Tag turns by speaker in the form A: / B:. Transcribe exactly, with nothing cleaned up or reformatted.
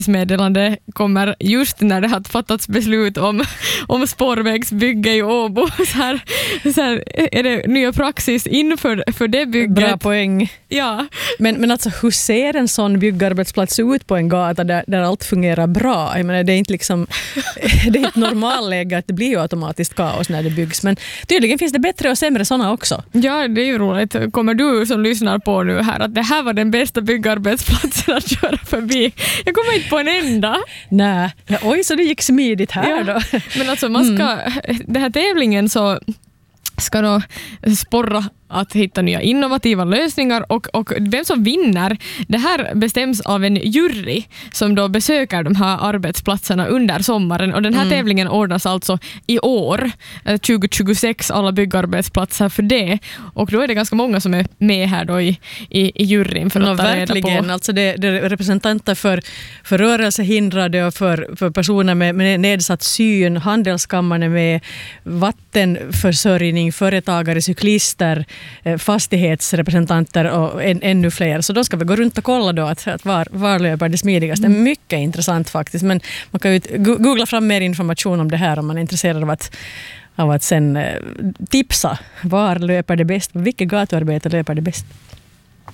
A: meddelande kommer just när det har fattats beslut om, om spårvägsbygge i Åbo. Så här, så här är det nya praxis inför för det bygget.
B: Bra poäng.
A: Ja.
B: Men, men alltså, hur ser en sån byggarbetsplats ut på en gata där, där allt fungerar bra? Jag menar, det är inte liksom det är inte normalläge att det blir ju automatiskt kaos när det byggs. Men tydligen finns det bättre och sämre såna också.
A: Ja, det är ju roligt. Kommer du som lyssnar på nu här att det här var den bästa byggarbetsplatsen att köra förbi? Jag kommer inte på en enda.
B: Nej, oj så det gick smidigt här
A: ja.
B: då.
A: Men alltså man ska, mm. den här tävlingen så ska då sporra att hitta nya innovativa lösningar och, och vem som vinner, det här bestäms av en jury som då besöker de här arbetsplatserna under sommaren och den här mm. tävlingen ordnas alltså i år, tjugo tjugosex, alla byggarbetsplatser för det och då är det ganska många som är med här då i, i, i juryn för att
B: no,
A: ta
B: verkligen.
A: reda på.
B: Alltså det, det är representanter för, för rörelsehindrade och för, för personer med, med nedsatt syn, handelskammaren med vattenförsörjning, företagare, cyklister, fastighetsrepresentanter och en, ännu fler. Så då ska vi gå runt och kolla då att, att var, var löper det smidigast. Mm. Det är mycket intressant faktiskt. Men man kan ju googla fram mer information om det här om man är intresserad av att, av att sen eh, tipsa. Var löper det bäst? Vilket gatuarbete löper det bäst?